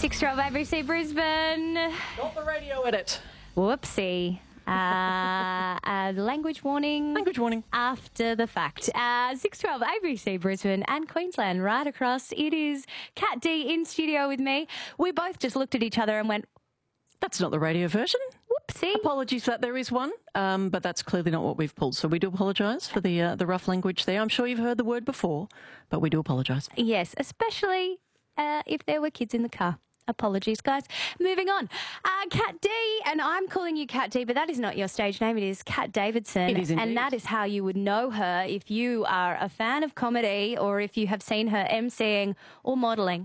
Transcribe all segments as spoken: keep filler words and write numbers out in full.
six twelve A B C Brisbane. Not the radio edit. Whoopsie. Uh, uh, language warning. Language warning. After the fact. Uh, six twelve A B C Brisbane and Queensland right across. It is Kat D in studio with me. We both just looked at each other and went, That's not the radio version. whoopsie. Apologies that there is one, um, but that's clearly not what we've pulled. So we do apologise for the uh, the rough language there. I'm sure you've heard the word before, but we do apologise. Yes, especially uh, if there were kids in the car. Apologies, guys. Moving on. Uh, Kat D, and I'm calling you Kat D, but that is not your stage name. It is Kat Davidson. It is indeed. And that is how you would know her if you are a fan of comedy or if you have seen her emceeing or modelling.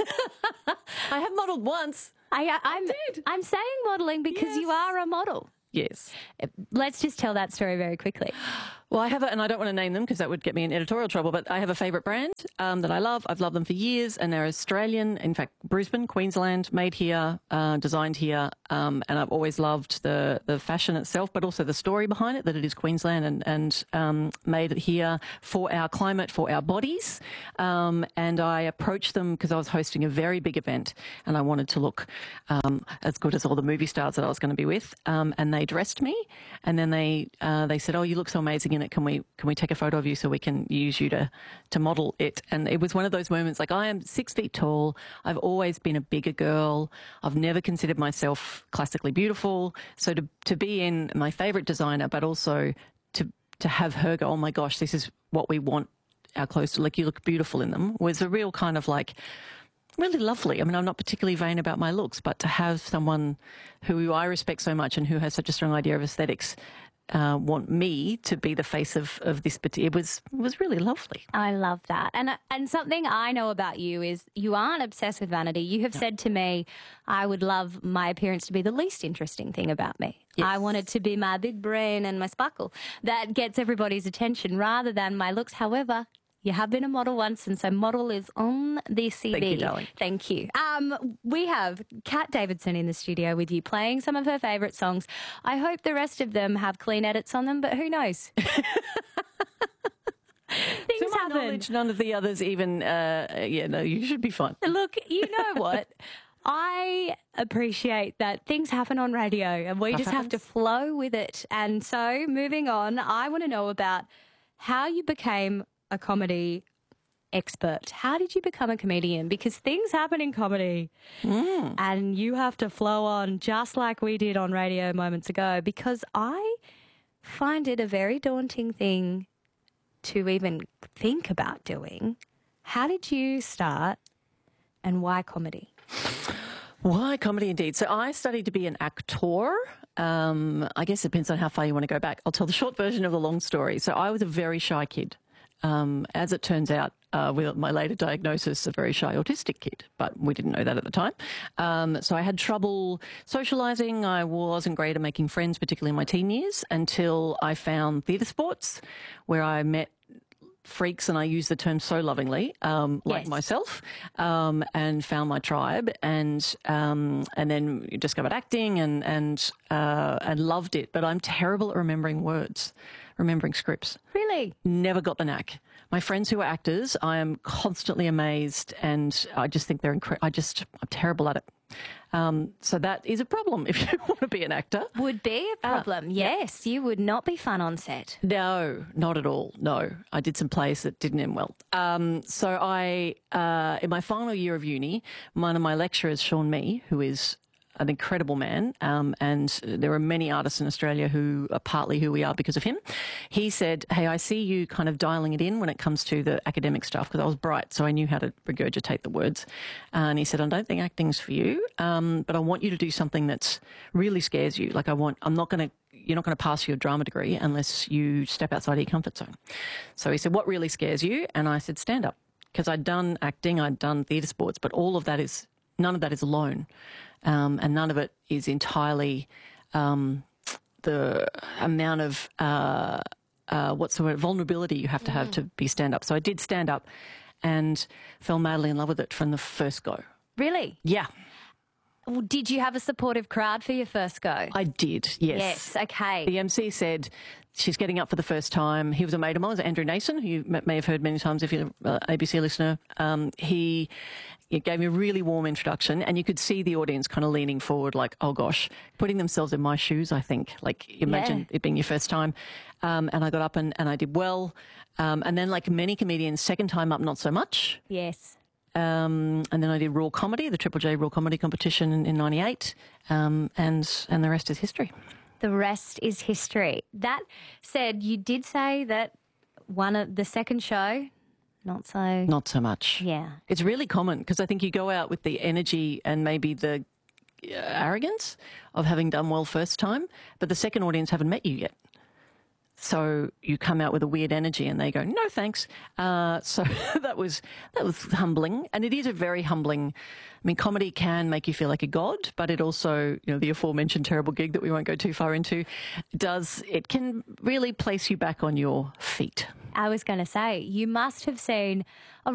I have modelled once. I, I'm, did. I'm saying modelling because Yes. you are a model. Yes. Let's just tell that story very quickly. Well, I have a, and I don't want to name them because that would get me in editorial trouble, but I have a favourite brand um, that I love. I've loved them for years, and they're Australian, in fact, Brisbane, Queensland, made here, uh, designed here, um, and I've always loved the the fashion itself, but also the story behind it, that it is Queensland and, and um, made it here for our climate, for our bodies. Um, and I approached them because I was hosting a very big event, and I wanted to look um, as good as all the movie stars that I was going to be with, um, and they dressed me, and then they uh, they said, "Oh, you look so amazing in it. Can we can we take a photo of you so we can use you to to model it?" And it was one of those moments. Like, I am six feet tall. I've always been a bigger girl. I've never considered myself classically beautiful. So to to be in my favourite designer, but also to to have her go, "Oh my gosh, this is what we want our clothes to like. You look beautiful in them," was a real kind of like. Really lovely. I mean, I'm not particularly vain about my looks, but to have someone who I respect so much and who has such a strong idea of aesthetics uh, want me to be the face of, of this, but it was it was really lovely. I love that. And and something I know about you is you aren't obsessed with vanity. You have said to me, I would love my appearance to be the least interesting thing about me. Yes. I want it to be my big brain and my sparkle that gets everybody's attention rather than my looks. However, you have been a model once, and so model is on the C V. Thank you, darling. Thank you. Um, we have Kat Davidson in the studio with you playing some of her favourite songs. I hope the rest of them have clean edits on them, but who knows? Things To my happen. knowledge, none of the others even, uh, yeah, no, you should be fine. Look, you know what? I appreciate that things happen on radio and we Stuff just have to happens. flow with it. And so, moving on, I want to know about how you became a comedy expert. How did you become a comedian? Because things happen in comedy Mm. and you have to flow on just like we did on radio moments ago, because I find it a very daunting thing to even think about doing. How did you start and why comedy? Why comedy indeed? So I studied to be an actor. Um, I guess it depends on how far you want to go back. I'll tell the short version of the long story. So I was a very shy kid. Um, as it turns out, uh, with my later diagnosis, a very shy autistic kid, but we didn't know that at the time. Um, so I had trouble socialising. I wasn't great at making friends, particularly in my teen years, until I found theatre sports, where I met freaks, and I use the term so lovingly, um, like Yes. myself, um, and found my tribe, and um, and then discovered acting, and and uh, and loved it. But I'm terrible at remembering words, remembering scripts. Really? Never got the knack. My friends who are actors, I am constantly amazed, and I just think they're incredible. I just, I'm terrible at it. Um, so that is a problem if you want to be an actor. Would be a problem. Yes, you would not be fun on set. No, not at all. No, I did some plays that didn't end well. Um, so I, uh, in my final year of uni, one of my lecturers, Sean Mee, who is an incredible man, um, and there are many artists in Australia who are partly who we are because of him. He said, "Hey, I see you kind of dialing it in when it comes to the academic stuff," because I was bright, so I knew how to regurgitate the words. Uh, and he said, "I don't think acting's for you, um, but I want you to do something that's really scares you. Like I want, I'm not going to." You're not going to pass your drama degree unless you step outside of your comfort zone. So he said, "What really scares you?" And I said, "Stand up." Because I'd done acting, I'd done theatre sports, but all of that is, none of that is alone. Um, and none of it is entirely um, the amount of, uh, uh, what's the word, vulnerability you have to have mm. to be stand up. So I did stand up and fell madly in love with it from the first go. Really? Yeah. Well, did you have a supportive crowd for your first go? I did, yes. Yes, okay. The M C said she's getting up for the first time. He was a mate of mine, Andrew Nason, who you may have heard many times if you're an A B C listener. Um, he, he gave me a really warm introduction, and you could see the audience kind of leaning forward like, oh, gosh, putting themselves in my shoes, I think. Like, imagine yeah. it being your first time. Um, and I got up and, and I did well. Um, and then, like many comedians, second time up, not so much. Yes. Um, and then I did Raw Comedy, the Triple J Raw Comedy competition in, in ninety-eight, um, and and the rest is history. The rest is history. That said, you did say that one of the second show, not so... Not so much. Yeah. It's really common because I think you go out with the energy and maybe the uh, arrogance of having done well first time, but the second audience haven't met you yet. So you come out with a weird energy and they go, no, thanks. Uh, so that was that was humbling. And it is a very humbling, I mean, comedy can make you feel like a god, but it also, you know, the aforementioned terrible gig that we won't go too far into, does, it can really place you back on your feet. I was going to say, you must have seen a